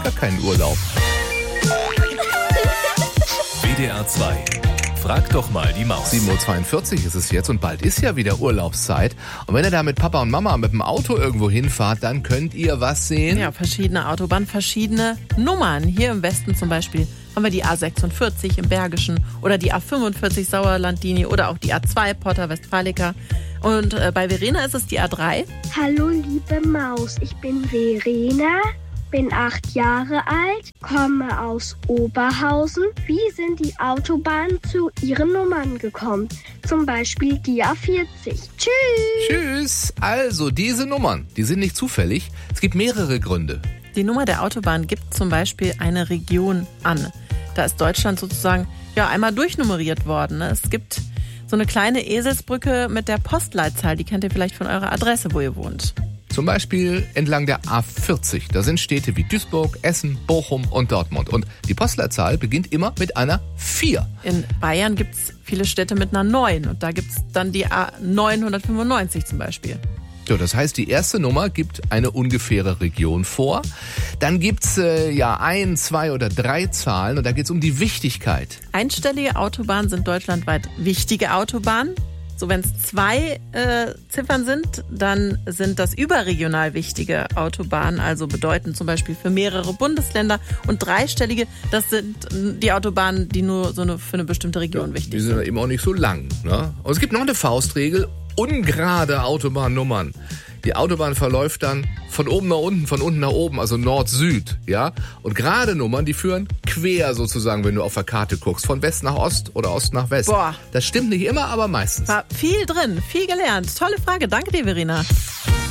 gar keinen Urlaub. WDR 2. Frag doch mal die Maus. 7:42 Uhr ist es jetzt und bald ist ja wieder Urlaubszeit. Und wenn ihr da mit Papa und Mama mit dem Auto irgendwo hinfahrt, dann könnt ihr was sehen? Ja, verschiedene Autobahnen, verschiedene Nummern. Hier im Westen zum Beispiel haben wir die A46 im Bergischen oder die A45 Sauerland-Linie oder auch die A2 Porta Westfalica. Und bei Verena ist es die A3. Hallo liebe Maus, ich bin Verena, bin 8 Jahre alt, komme aus Oberhausen. Wie sind die Autobahnen zu ihren Nummern gekommen? Zum Beispiel die A40. Tschüss! Tschüss! Also, diese Nummern, die sind nicht zufällig. Es gibt mehrere Gründe. Die Nummer der Autobahn gibt zum Beispiel eine Region an. Da ist Deutschland sozusagen einmal durchnummeriert worden. Es gibt so eine kleine Eselsbrücke mit der Postleitzahl, die kennt ihr vielleicht von eurer Adresse, wo ihr wohnt. Zum Beispiel entlang der A40. Da sind Städte wie Duisburg, Essen, Bochum und Dortmund. Und die Postleitzahl beginnt immer mit einer 4. In Bayern gibt es viele Städte mit einer 9 und da gibt es dann die A995 zum Beispiel. So, das heißt, die erste Nummer gibt eine ungefähre Region vor. Dann gibt's 1, 2 oder 3 Zahlen und da geht's um die Wichtigkeit. Einstellige Autobahnen sind deutschlandweit wichtige Autobahnen. So, wenn es 2 Ziffern sind, dann sind das überregional wichtige Autobahnen, also bedeutend zum Beispiel für mehrere Bundesländer. Und 3-stellige, das sind die Autobahnen, die nur für eine bestimmte Region wichtig sind. Die sind eben auch nicht so lang. Ne? Und es gibt noch eine Faustregel: ungerade Autobahnnummern. Die Autobahn verläuft dann von oben nach unten, von unten nach oben, also Nord-Süd, ja. Und gerade Nummern, die führen quer sozusagen, wenn du auf der Karte guckst, von West nach Ost oder Ost nach West. Boah. Das stimmt nicht immer, aber meistens. War viel drin, viel gelernt. Tolle Frage, danke dir, Verena.